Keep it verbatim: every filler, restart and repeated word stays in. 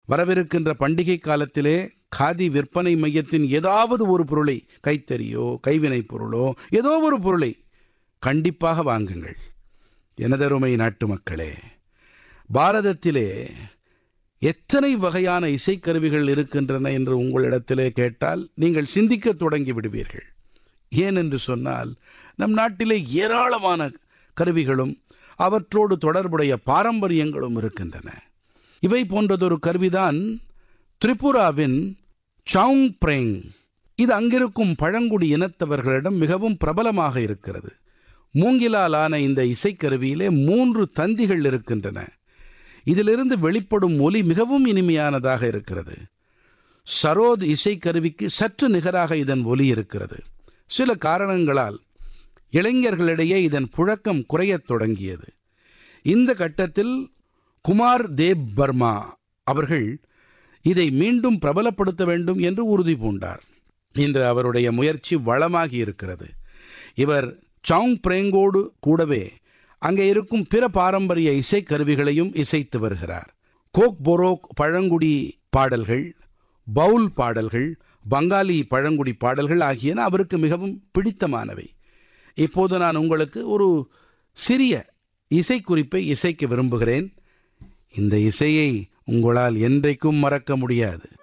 வரவிருக்கின்ற பண்டிகை காலத்திலே காதி விற்பனை மையத்தின் ஏதாவது ஒரு பொருளை, கைத்தறியோ கைவினைப் பொருளோ ஏதோ ஒரு பொருளை கண்டிப்பாக வாங்குங்கள். எனதருமை நாட்டு மக்களே, பாரதத்திலே எத்தனை வகையான இசைக்கருவிகள் இருக்கின்றன என்று உங்களிடத்திலே கேட்டால் நீங்கள் சிந்திக்கத் தொடங்கி விடுவீர்கள். ஏனென்று சொன்னால் நம் நாட்டிலே ஏராளமான கருவிகளும் அவற்றோடு தொடர்புடைய பாரம்பரியங்களும் இருக்கின்றன. இவை போன்றதொரு கருவிதான் திரிபுராவின் சவுங் பிரேங். இது அங்கிருக்கும் பழங்குடி இனத்தவர்களிடம் மிகவும் பிரபலமாக இருக்கிறது. மூங்கிலால் ஆன இந்த இசைக்கருவியிலே மூன்று தந்திகள் இருக்கின்றன. இதிலிருந்து வெளிப்படும் ஒலி மிகவும் இனிமையானதாக இருக்கிறது. சரோத் இசைக்கருவிக்கு சற்று நிகராக இதன் ஒலி இருக்கிறது. சில காரணங்களால் இளைஞர்களிடையே இதன் புழக்கம் குறையத் தொடங்கியது. இந்த கட்டத்தில் குமார் தேவ் பர்மா அவர்கள் இதை மீண்டும் பிரபலப்படுத்த வேண்டும் என்று உறுதி பூண்டார். இன்று அவருடைய முயற்சி வளமாகி இருக்கிறது. இவர் சவுங் பிரேங்கோடு கூடவே அங்கே இருக்கும் பிற பாரம்பரிய இசைக்கருவிகளையும் இசைத்து வருகிறார். கோக் போரோக் பழங்குடி பாடல்கள், பவுல் பாடல்கள், பங்காலி பழங்குடி பாடல்கள் ஆகியன அவருக்கு மிகவும் பிடித்தமானவை. இப்போது நான் உங்களுக்கு ஒரு சிறிய இசைக்குறிப்பை இசைக்க விரும்புகிறேன். இந்த இசையை உங்களால் என்றைக்கும் மறக்க முடியாது.